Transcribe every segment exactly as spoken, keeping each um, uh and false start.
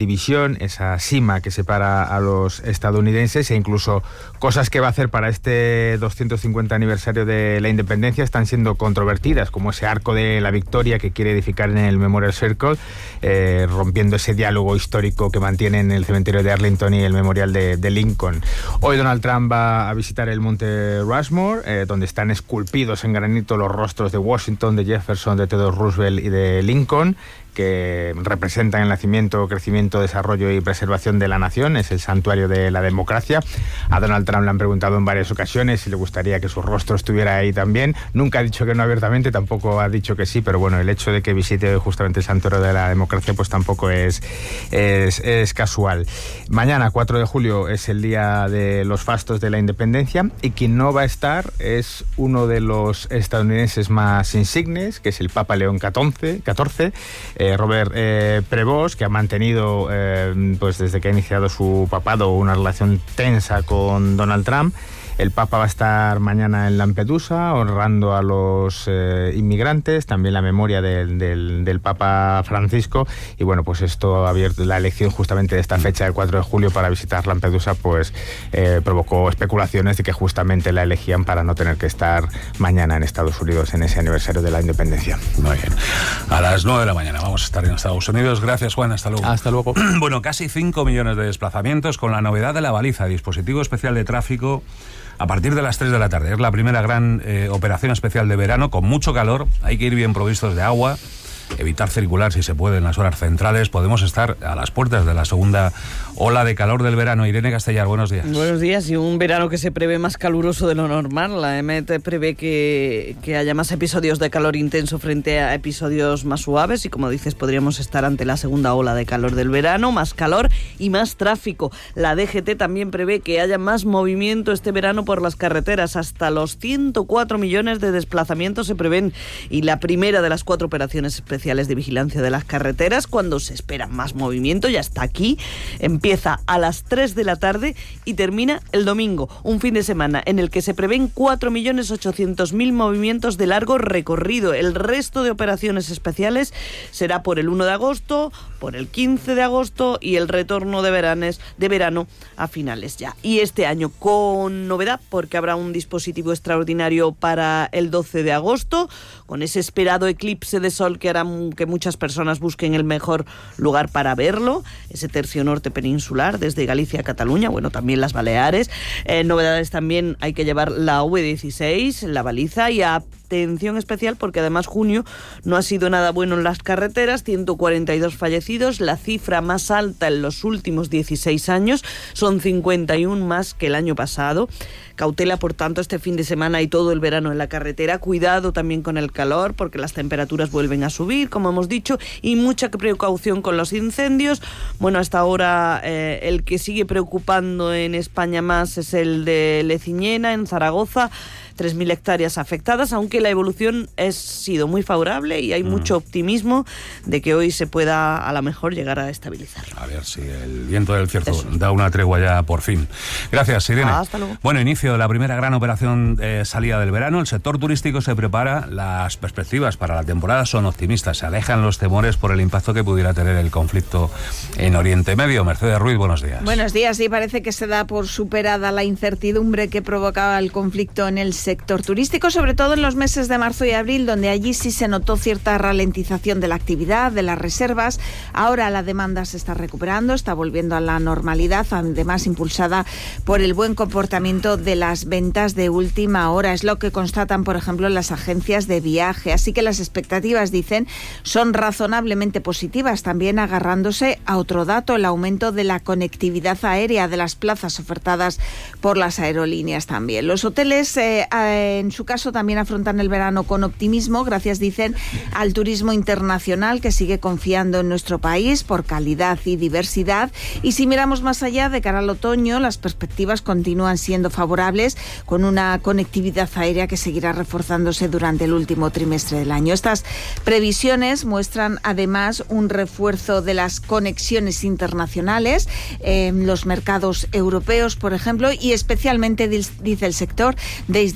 división, esa sima que separa a los estadounidenses, e incluso cosas que va a hacer para este doscientos cincuenta aniversario de la independencia están siendo controvertidas, como ese arco de la Victoria que quiere edificar en el Memorial Circle, eh, rompiendo ese diálogo histórico que mantienen el cementerio de Arlington y el memorial de, de Lincoln. Hoy Donald Trump va a visitar el monte Rushmore, eh, donde están esculpidos en granito los rostros de Washington, de Jefferson, de Theodore Roosevelt y de Lincoln, que representan el nacimiento, crecimiento, desarrollo y preservación de la nación. Es el santuario de la democracia. A Donald Trump le han preguntado en varias ocasiones si le gustaría que su rostro estuviera ahí también. Nunca ha dicho que no abiertamente, tampoco ha dicho que sí, pero bueno, el hecho de que visite justamente el santuario de la democracia pues tampoco es, es, es casual. Mañana, cuatro de julio, es el día de los fastos de la independencia, y quien no va a estar es uno de los estadounidenses más insignes, que es el Papa León catorce, eh, Robert eh, Prevost, que ha mantenido eh, pues desde que ha iniciado su papado una relación tensa con Donald Trump. El Papa va a estar mañana en Lampedusa honrando a los eh, inmigrantes, también la memoria del, del, del Papa Francisco, y bueno, pues esto ha abierto la elección justamente de esta fecha del cuatro de julio para visitar Lampedusa, pues eh, provocó especulaciones de que justamente la elegían para no tener que estar mañana en Estados Unidos en ese aniversario de la independencia. Muy bien. A las nueve de la mañana vamos a estar en Estados Unidos. Gracias, Juan. Hasta luego. Hasta luego. Bueno, casi cinco millones de desplazamientos con la novedad de la baliza, dispositivo especial de tráfico, a partir de las tres de la tarde. Es la primera gran eh, operación especial de verano, con mucho calor. Hay que ir bien provistos de agua, evitar circular si se puede en las horas centrales. Podemos estar a las puertas de la segunda ola de calor del verano. Irene Castellar, buenos días. Buenos días, y un verano que se prevé más caluroso de lo normal. La E M E T prevé que, que haya más episodios de calor intenso frente a episodios más suaves, y como dices, podríamos estar ante la segunda ola de calor del verano, más calor y más tráfico. La D G T también prevé que haya más movimiento este verano por las carreteras. Hasta los ciento cuatro millones de desplazamientos se prevén, y la primera de las cuatro operaciones especiales de vigilancia de las carreteras, cuando se espera más movimiento, ya está aquí. Empieza a las tres de la tarde y termina el domingo, un fin de semana en el que se prevén cuatro millones ochocientos mil movimientos de largo recorrido. El resto de operaciones especiales será por el uno de agosto, por el quince de agosto y el retorno de, veranes, de verano a finales ya. Y este año con novedad, porque habrá un dispositivo extraordinario para el doce de agosto, con ese esperado eclipse de sol que hará que muchas personas busquen el mejor lugar para verlo, ese tercio norte peninsular desde Galicia a Cataluña, bueno, también las Baleares. Eh, novedades también, hay que llevar la V dieciséis, la baliza, y atención especial porque además junio no ha sido nada bueno en las carreteras, ciento cuarenta y dos fallecidos, la cifra más alta en los últimos dieciséis años, son cincuenta y uno más que el año pasado. Cautela, por tanto, este fin de semana y todo el verano en la carretera. Cuidado también con el calor, porque las temperaturas vuelven a subir, como hemos dicho, y mucha precaución con los incendios. Bueno, hasta ahora eh, el que sigue preocupando en España más es el de Leciñena, en Zaragoza. tres mil hectáreas afectadas, aunque la evolución ha sido muy favorable y hay mm. mucho optimismo de que hoy se pueda a lo mejor llegar a estabilizar. A ver si el viento del cierzo Eso. da una tregua ya por fin. Gracias, Irene. Ah, hasta luego. Bueno, inicio de la primera gran operación de salida del verano. El sector turístico se prepara. Las perspectivas para la temporada son optimistas. Se alejan los temores por el impacto que pudiera tener el conflicto en Oriente Medio. Mercedes Ruiz, buenos días. Buenos días. Sí, parece que se da por superada la incertidumbre que provocaba el conflicto en el sector sector turístico, sobre todo en los meses de marzo y abril, donde allí sí se notó cierta ralentización de la actividad, de las reservas. Ahora la demanda se está recuperando, está volviendo a la normalidad, además impulsada por el buen comportamiento de las ventas de última hora. Es lo que constatan, por ejemplo, las agencias de viaje. Así que las expectativas, dicen, son razonablemente positivas, también agarrándose a otro dato, el aumento de la conectividad aérea, de las plazas ofertadas por las aerolíneas también. Los hoteles, eh, en su caso, también afrontan el verano con optimismo, gracias, dicen, al turismo internacional que sigue confiando en nuestro país por calidad y diversidad. Y si miramos más allá, de cara al otoño, las perspectivas continúan siendo favorables, con una conectividad aérea que seguirá reforzándose durante el último trimestre del año. Estas previsiones muestran además un refuerzo de las conexiones internacionales en los mercados europeos, por ejemplo, y especialmente, dice el sector, desde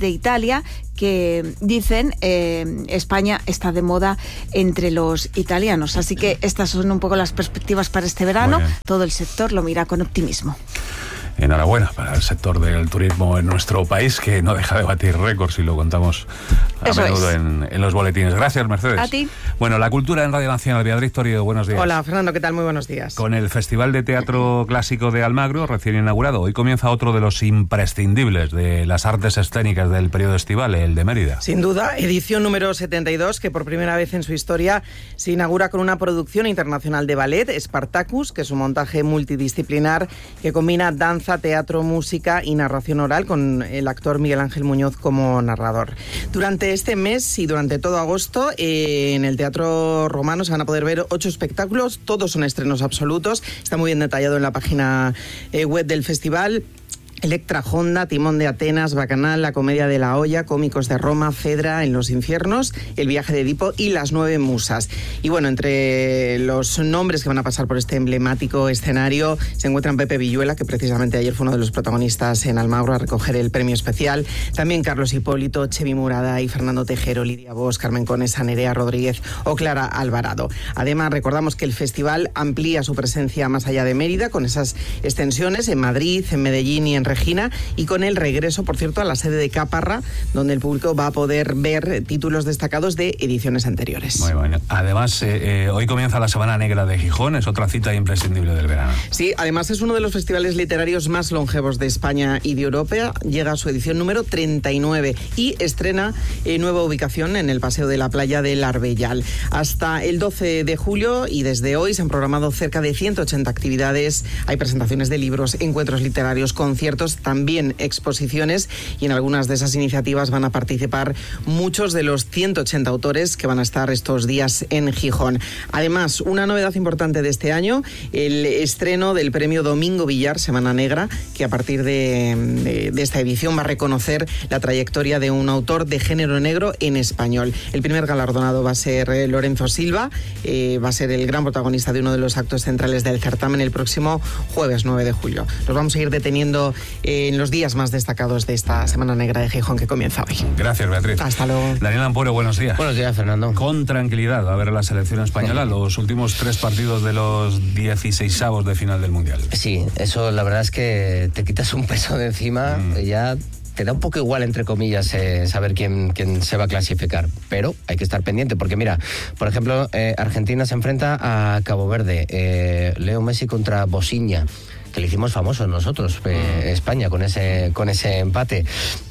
de Italia, que dicen eh, España está de moda entre los italianos. Así que estas son un poco las perspectivas para este verano. Todo el sector lo mira con optimismo. Enhorabuena para el sector del turismo en nuestro país, que no deja de batir récords, y lo contamos a Eso menudo es. en, en los boletines. Gracias, Mercedes. A ti. Bueno, la cultura en Radio Nacional. Beatriz Torío, buenos días. Hola, Fernando, ¿qué tal? Muy buenos días. Con el Festival de Teatro Clásico de Almagro, recién inaugurado, hoy comienza otro de los imprescindibles de las artes escénicas del periodo estival, el de Mérida. Sin duda, edición número setenta y dos, que por primera vez en su historia se inaugura con una producción internacional de ballet, Spartacus, que es un montaje multidisciplinar que combina danza, teatro, música y narración oral, con el actor Miguel Ángel Muñoz como narrador. Durante este mes y durante todo agosto, eh, en el Teatro Romano se van a poder ver ocho espectáculos, todos son estrenos absolutos, está muy bien detallado en la página eh, web del festival. Electra Honda, Timón de Atenas, Bacanal, La Comedia de la Olla, Cómicos de Roma, Fedra en los Infiernos, El Viaje de Edipo y Las Nueve Musas. Y bueno, entre los nombres que van a pasar por este emblemático escenario se encuentran Pepe Villuela, que precisamente ayer fue uno de los protagonistas en Almagro a recoger el premio especial, también Carlos Hipólito, Chevi Murada y Fernando Tejero, Lidia Bosch, Carmen Conesa, Nerea Rodríguez o Clara Alvarado. Además, recordamos que el festival amplía su presencia más allá de Mérida, con esas extensiones en Madrid, en Medellín y en Regina, y con el regreso, por cierto, a la sede de Caparra, donde el público va a poder ver títulos destacados de ediciones anteriores. Muy bueno. Además, eh, eh, hoy comienza la Semana Negra de Gijón, es otra cita imprescindible del verano. Sí, además es uno de los festivales literarios más longevos de España y de Europa. Llega a su edición número treinta y nueve y estrena eh, nueva ubicación en el Paseo de la Playa del Arbellal. Hasta el doce de julio y desde hoy se han programado cerca de ciento ochenta actividades. Hay presentaciones de libros, encuentros literarios, conciertos, también exposiciones, y en algunas de esas iniciativas van a participar muchos de los ciento ochenta autores que van a estar estos días en Gijón. Además, una novedad importante de este año, el estreno del premio Domingo Villar, Semana Negra, que a partir de, de, de esta edición va a reconocer la trayectoria de un autor de género negro en español. El primer galardonado va a ser eh, Lorenzo Silva, eh, va a ser el gran protagonista de uno de los actos centrales del certamen el próximo jueves nueve de julio. Nos vamos a ir deteniendo en los días más destacados de esta Semana Negra de Gijón, que comienza hoy. Gracias, Beatriz. Hasta luego. Daniel Ampuero, buenos días. Buenos días, Fernando. Con tranquilidad a ver la selección española, los últimos tres partidos de los dieciseisavos de final del Mundial. Sí, eso la verdad es que te quitas un peso de encima, mm. y ya te da un poco igual, entre comillas, eh, saber quién, quién se va a clasificar. Pero hay que estar pendiente, porque mira, por ejemplo, eh, Argentina se enfrenta a Cabo Verde, eh, Leo Messi contra Bosnia, que le hicimos famosos nosotros, eh, España, con ese con ese empate.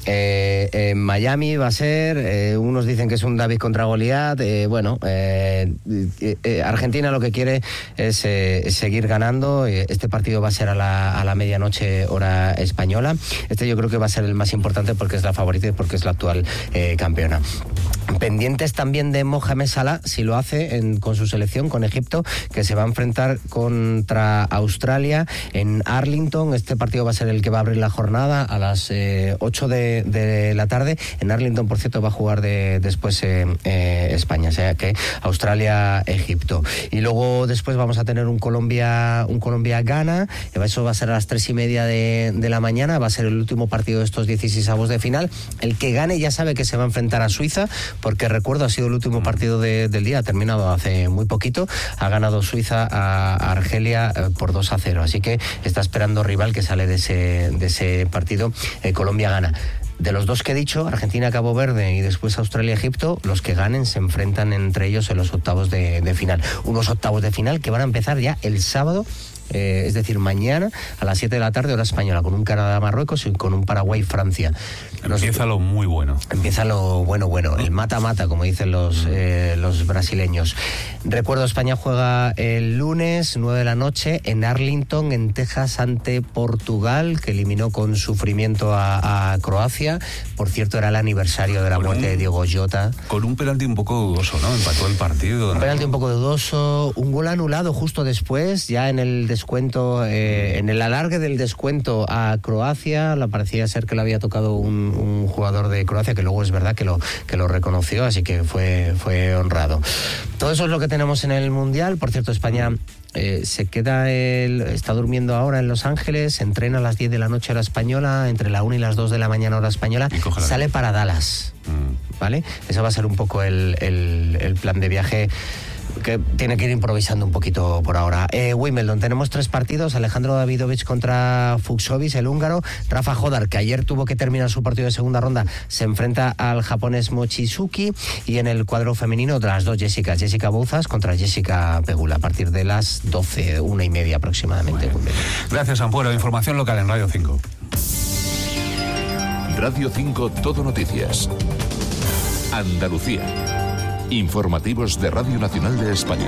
Eh, en Miami va a ser, eh, unos dicen que es un David contra Goliat, eh, bueno, eh, eh, Argentina lo que quiere es eh, seguir ganando. Este partido va a ser a la, a la medianoche hora española. Este yo creo que va a ser el más importante porque es la favorita y porque es la actual eh, campeona. Pendientes también de Mohamed Salah, si lo hace en, con su selección, con Egipto, que se va a enfrentar contra Australia en Arlington. Este partido va a ser el que va a abrir la jornada a las eh, ocho de, de la tarde. En Arlington, por cierto, va a jugar de, después eh, eh, España, o sea que Australia-Egipto. Y luego después vamos a tener un Colombia un Colombia-Ghana. Eso va a ser a las tres y media de, de la mañana. Va a ser el último partido de estos dieciseisavos de final. El que gane ya sabe que se va a enfrentar a Suiza, porque recuerdo ha sido el último partido de, del día, ha terminado hace muy poquito. Ha ganado Suiza a, a Argelia eh, por dos a cero, así que está esperando rival que sale de ese, de ese partido. eh, Colombia gana. De los dos que he dicho, Argentina, Cabo Verde y después Australia, Egipto, los que ganen se enfrentan entre ellos en los octavos de, de final. Unos octavos de final que van a empezar ya el sábado, eh, es decir, mañana a las siete de la tarde, hora española, con un Canadá-Marruecos y con un Paraguay-Francia. Empieza lo muy bueno. Empieza lo bueno, bueno, el mata-mata, como dicen los, eh, los brasileños. Recuerdo, España juega el lunes, nueve de la noche, en Arlington, en Texas, ante Portugal, que eliminó con sufrimiento a, a Croacia. Por cierto, era el aniversario de la con muerte un, de Diego Jota. Con un penalti un poco dudoso, ¿no? Empató el partido. Un ¿no? penalti un poco dudoso, un gol anulado justo después, ya en el descuento, eh, en el alargue del descuento a Croacia, la parecía ser que le había tocado un, un jugador de Croacia, que luego es verdad que lo, que lo reconoció, así que fue, fue honrado. Todo eso es lo que tenemos en el Mundial. Por cierto, España eh, se queda, el, está durmiendo ahora en Los Ángeles, entrena a las diez de la noche hora española, entre la una y las dos de la mañana hora española, sale para Dallas, mm. ¿vale? Ese va a ser un poco el, el, el plan de viaje, que tiene que ir improvisando un poquito por ahora. Eh, Wimbledon, tenemos tres partidos: Alejandro Davidovich contra Fucsovics, el húngaro; Rafa Hodar, que ayer tuvo que terminar su partido de segunda ronda, se enfrenta al japonés Mochizuki; y en el cuadro femenino, las dos Jessica, Jessica Bouzas contra Jessica Pegula, a partir de las doce, una y media aproximadamente. Bueno. Gracias, Ampuero. Información local en Radio cinco. Radio cinco, Todo Noticias. Andalucía. Informativos de Radio Nacional de España.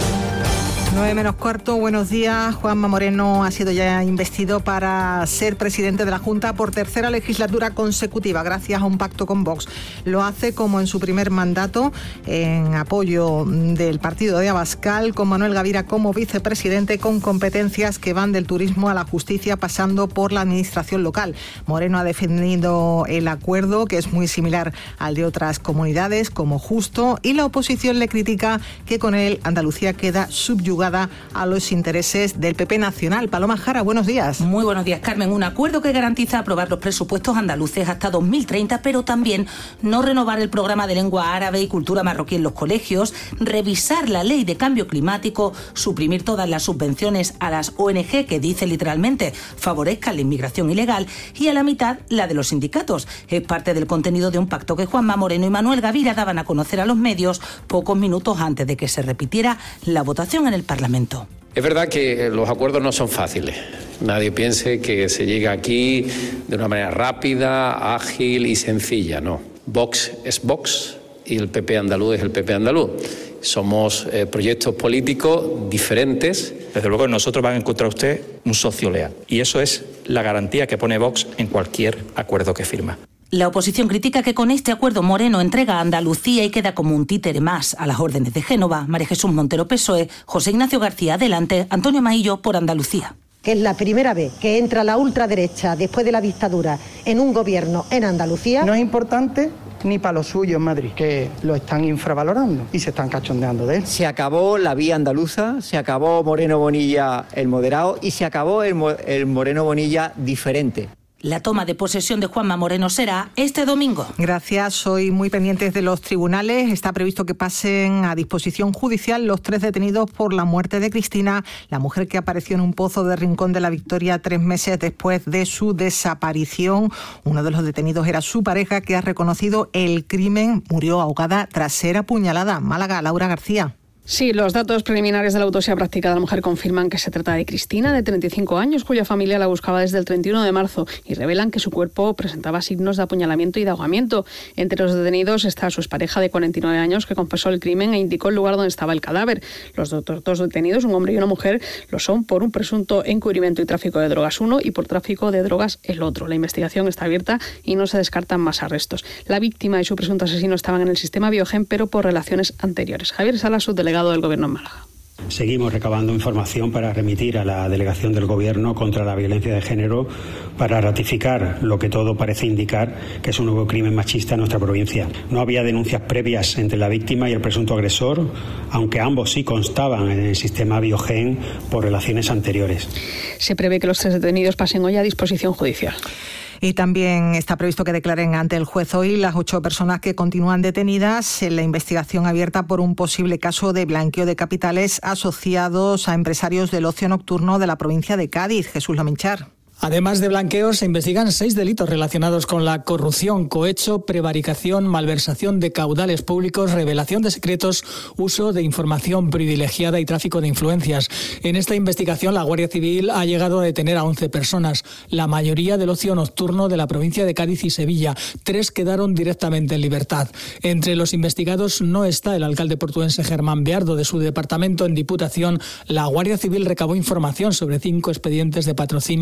nueve menos cuarto, buenos días. Juanma Moreno ha sido ya investido para ser presidente de la Junta por tercera legislatura consecutiva, gracias a un pacto con Vox. Lo hace como en su primer mandato, en apoyo del partido de Abascal, con Manuel Gavira como vicepresidente, con competencias que van del turismo a la justicia, pasando por la administración local. Moreno ha defendido el acuerdo, que es muy similar al de otras comunidades, como justo, y la oposición le critica que con él Andalucía queda subyugada a los intereses del P P nacional. Paloma Jara, buenos días. Muy buenos días, Carmen. Un acuerdo que garantiza aprobar los presupuestos andaluces hasta dos mil treinta, pero también no renovar el programa de lengua árabe y cultura marroquí en los colegios, revisar la ley de cambio climático, suprimir todas las subvenciones a las O N G, que dice literalmente favorezcan la inmigración ilegal, y a la mitad la de los sindicatos. Es parte del contenido de un pacto que Juanma Moreno y Manuel Gavira daban a conocer a los medios pocos minutos antes de que se repitiera la votación en el Parlamento. Es verdad que los acuerdos no son fáciles. Nadie piense que se llega aquí de una manera rápida, ágil y sencilla. No. Vox es Vox y el P P andaluz es el P P andaluz. Somos eh, proyectos políticos diferentes. Desde luego nosotros van a encontrar usted un socio leal. Y eso es la garantía que pone Vox en cualquier acuerdo que firma. La oposición critica que con este acuerdo Moreno entrega a Andalucía y queda como un títere más a las órdenes de Génova. María Jesús Montero, P S O E; José Ignacio García, Adelante; Antonio Maillo, por Andalucía. Que es la primera vez que entra la ultraderecha después de la dictadura en un gobierno en Andalucía. No es importante ni para los suyos en Madrid, que lo están infravalorando y se están cachondeando de él. Se acabó la vía andaluza, se acabó Moreno Bonilla el moderado y se acabó el, el Moreno Bonilla diferente. La toma de posesión de Juanma Moreno será este domingo. Gracias. Hoy muy pendientes de los tribunales. Está previsto que pasen a disposición judicial los tres detenidos por la muerte de Cristina, la mujer que apareció en un pozo de Rincón de la Victoria tres meses después de su desaparición. Uno de los detenidos era su pareja, que ha reconocido el crimen. Murió ahogada tras ser apuñalada. Málaga, Laura García. Sí, los datos preliminares de la autopsia práctica de la mujer confirman que se trata de Cristina, de treinta y cinco años, cuya familia la buscaba desde el treinta y uno de marzo, y revelan que su cuerpo presentaba signos de apuñalamiento y de ahogamiento. Entre los detenidos está su expareja de cuarenta y nueve años, que confesó el crimen e indicó el lugar donde estaba el cadáver. Los otros dos detenidos, un hombre y una mujer, lo son por un presunto encubrimiento y tráfico de drogas uno y por tráfico de drogas el otro. La investigación está abierta y no se descartan más arrestos. La víctima y su presunto asesino estaban en el sistema Biogen, pero por relaciones anteriores. Javier Salas, subdelegado del Gobierno en Málaga. Seguimos recabando información para remitir a la delegación del Gobierno contra la violencia de género para ratificar lo que todo parece indicar que es un nuevo crimen machista en nuestra provincia. No había denuncias previas entre la víctima y el presunto agresor, aunque ambos sí constaban en el sistema Biogen por relaciones anteriores. Se prevé que los tres detenidos pasen hoy a disposición judicial. Y también está previsto que declaren ante el juez hoy las ocho personas que continúan detenidas en la investigación abierta por un posible caso de blanqueo de capitales asociados a empresarios del ocio nocturno de la provincia de Cádiz. Jesús Lominchar. Además de blanqueos, se investigan seis delitos relacionados con la corrupción, cohecho, prevaricación, malversación de caudales públicos, revelación de secretos, uso de información privilegiada y tráfico de influencias. En esta investigación, la Guardia Civil ha llegado a detener a once personas, la mayoría del ocio nocturno de la provincia de Cádiz y Sevilla. Tres quedaron directamente en libertad. Entre los investigados no está el alcalde portuense Germán Beardo. De su departamento en Diputación, la Guardia Civil recabó información sobre cinco expedientes de patrocinio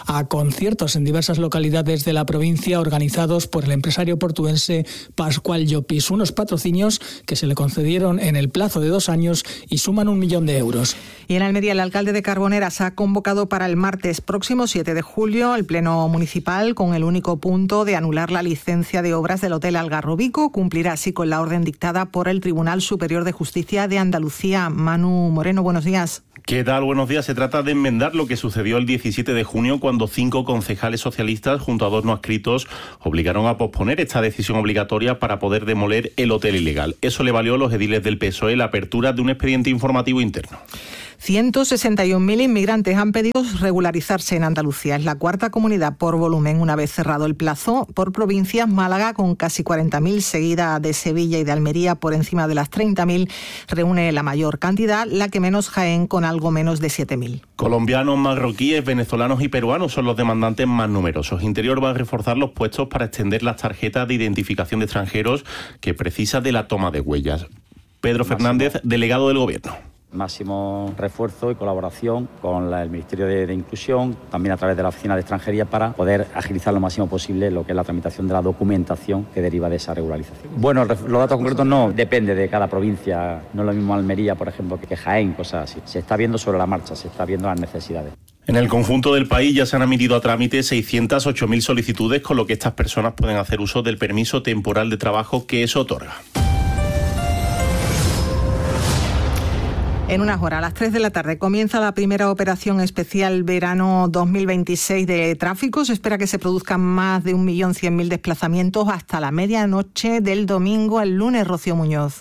a conciertos en diversas localidades de la provincia organizados por el empresario portuense Pascual Llopis. Unos patrocinios que se le concedieron en el plazo de dos años y suman un millón de euros. Y en Almería, el alcalde de Carboneras ha convocado para el martes próximo, siete de julio, el pleno municipal con el único punto de anular la licencia de obras del Hotel Algarrobico. Cumplirá así con la orden dictada por el Tribunal Superior de Justicia de Andalucía. Manu Moreno, buenos días. ¿Qué tal? Buenos días. Se trata de enmendar lo que sucedió el diecisiete de junio cuando cinco concejales socialistas junto a dos no adscritos obligaron a posponer esta decisión obligatoria para poder demoler el hotel ilegal. Eso le valió a los ediles del P S O E la apertura de un expediente informativo interno. ciento sesenta y un mil inmigrantes han pedido regularizarse en Andalucía. Es la cuarta comunidad por volumen una vez cerrado el plazo. Por provincias, Málaga con casi cuarenta mil, seguida de Sevilla y de Almería por encima de las treinta mil, reúne la mayor cantidad, la que menos Jaén con algo menos de siete mil. Colombianos, marroquíes, venezolanos y peruanos son los demandantes más numerosos. Interior va a reforzar los puestos para extender las tarjetas de identificación de extranjeros que precisa de la toma de huellas. Pedro Fernández, delegado del Gobierno. Máximo refuerzo y colaboración con la, el Ministerio de, de Inclusión, también a través de la Oficina de Extranjería, para poder agilizar lo máximo posible lo que es la tramitación de la documentación que deriva de esa regularización. Bueno, los datos concretos no, depende de cada provincia, no es lo mismo Almería, por ejemplo, que Jaén, cosas así. Se está viendo sobre la marcha, se está viendo las necesidades. En el conjunto del país ya se han admitido a trámite seiscientas ocho mil solicitudes, con lo que estas personas pueden hacer uso del permiso temporal de trabajo que eso otorga. En unas horas, a las tres de la tarde, comienza la primera operación especial verano dos mil veintiséis de tráfico. Se espera que se produzcan más de un millón cien mil desplazamientos hasta la medianoche del domingo al lunes. Rocío Muñoz.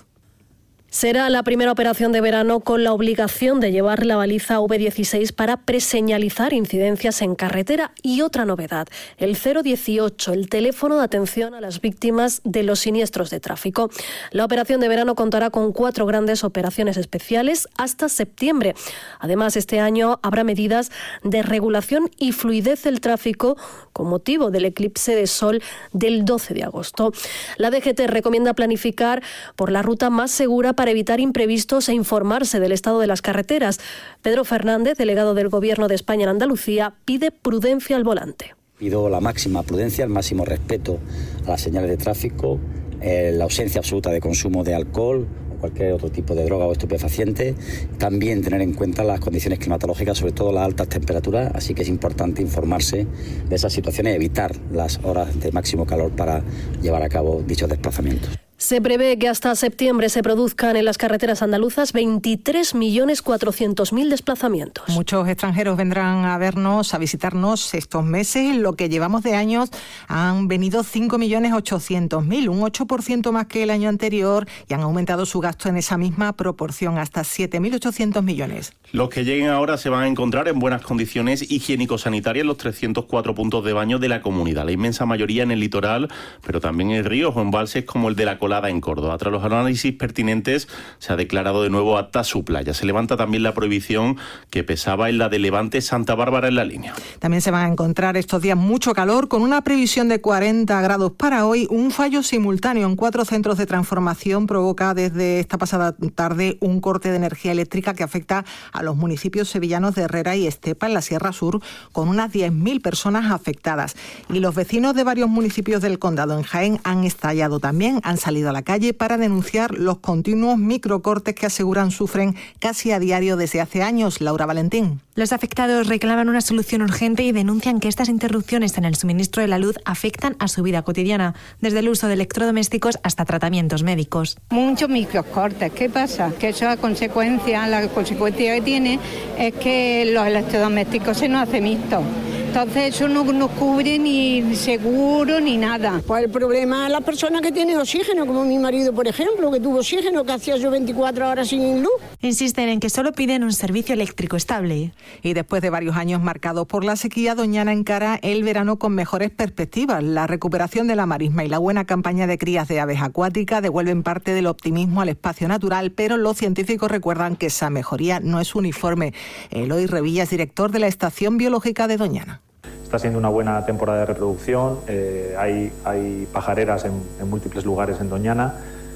Será la primera operación de verano con la obligación de llevar la baliza V dieciséis para preseñalizar incidencias en carretera. Y otra novedad, el cero dieciocho, el teléfono de atención a las víctimas de los siniestros de tráfico. La operación de verano contará con cuatro grandes operaciones especiales hasta septiembre. Además, este año habrá medidas de regulación y fluidez del tráfico con motivo del eclipse de sol del doce de agosto. La D G T recomienda planificar por la ruta más segura para evitar imprevistos e informarse del estado de las carreteras. Pedro Fernández, delegado del Gobierno de España en Andalucía, pide prudencia al volante. Pido la máxima prudencia, el máximo respeto a las señales de tráfico, eh, la ausencia absoluta de consumo de alcohol o cualquier otro tipo de droga o estupefaciente. También tener en cuenta las condiciones climatológicas, sobre todo las altas temperaturas, así que es importante informarse de esas situaciones y evitar las horas de máximo calor para llevar a cabo dichos desplazamientos. Se prevé que hasta septiembre se produzcan en las carreteras andaluzas veintitrés millones cuatrocientos mil desplazamientos. Muchos extranjeros vendrán a vernos, a visitarnos estos meses. En lo que llevamos de años han venido cinco millones ochocientos mil, un ocho por ciento más que el año anterior, y han aumentado su gasto en esa misma proporción hasta siete mil ochocientos millones. Los que lleguen ahora se van a encontrar en buenas condiciones higiénico-sanitarias en los trescientos cuatro puntos de baño de la comunidad, la inmensa mayoría en el litoral, pero también en ríos o embalses como el de la Colada en Córdoba. Tras los análisis pertinentes, se ha declarado de nuevo apta su playa. Se levanta también la prohibición que pesaba en la de Levante Santa Bárbara en la línea. También se van a encontrar estos días mucho calor, con una previsión de cuarenta grados para hoy. Un fallo simultáneo en cuatro centros de transformación provoca desde esta pasada tarde un corte de energía eléctrica que afecta a los municipios sevillanos de Herrera y Estepa, en la Sierra Sur, con unas diez mil personas afectadas. Y los vecinos de varios municipios del condado en Jaén han estallado también, han salido a la calle para denunciar los continuos microcortes que aseguran sufren casi a diario desde hace años. Laura Valentín. Los afectados reclaman una solución urgente y denuncian que estas interrupciones en el suministro de la luz afectan a su vida cotidiana, desde el uso de electrodomésticos hasta tratamientos médicos. Muchos microcortes. ¿Qué pasa? Que eso a consecuencia, la consecuencia que tiene es que los electrodomésticos se nos hacen mixtos. Entonces eso no, no cubre ni seguro ni nada. Pues el problema es las personas que tienen oxígeno, como mi marido, por ejemplo, que tuvo oxígeno, que hacía yo veinticuatro horas sin luz. Insisten en que solo piden un servicio eléctrico estable. Y después de varios años marcados por la sequía, Doñana encara el verano con mejores perspectivas. La recuperación de la marisma y la buena campaña de crías de aves acuáticas devuelven parte del optimismo al espacio natural, pero los científicos recuerdan que esa mejoría no es uniforme. Eloy Revillas, director de la Estación Biológica de Doñana. Está siendo una buena temporada de reproducción, eh, hay, hay pajareras en, en múltiples lugares en Doñana,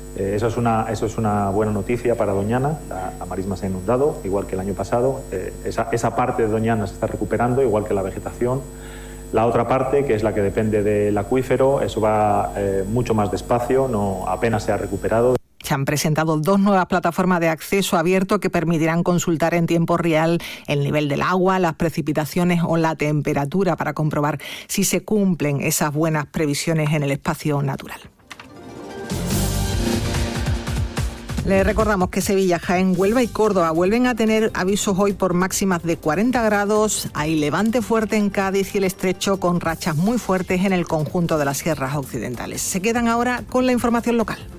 Eh, eso, es una, eso es una buena noticia para Doñana. La, la marisma se ha inundado, igual que el año pasado. Eh, esa, esa parte de Doñana se está recuperando, igual que la vegetación. La otra parte, que es la que depende del acuífero, eso va eh, mucho más despacio, no, apenas se ha recuperado. Se han presentado dos nuevas plataformas de acceso abierto que permitirán consultar en tiempo real el nivel del agua, las precipitaciones o la temperatura para comprobar si se cumplen esas buenas previsiones en el espacio natural. Les recordamos que Sevilla, Jaén, Huelva y Córdoba vuelven a tener avisos hoy por máximas de cuarenta grados. Hay levante fuerte en Cádiz y el Estrecho con rachas muy fuertes en el conjunto de las sierras occidentales. Se quedan ahora con la información local.